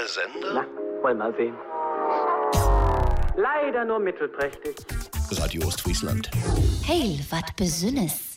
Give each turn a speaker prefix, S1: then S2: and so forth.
S1: der Sender?
S2: Na, wollen wir sehen. Leider nur mittelprächtig.
S1: Radio Ostfriesland.
S3: Heil, wat Besünnes.